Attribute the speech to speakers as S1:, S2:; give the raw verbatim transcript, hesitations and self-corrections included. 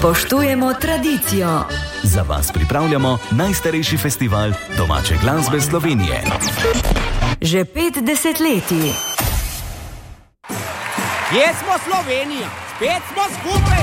S1: Spoštujemo tradicijo.
S2: Za vas pripravljamo najstarejši festival domače glasbe Slovenije.
S1: Že pet desetletij.
S3: Kje smo Slovenija? Spet smo skupaj!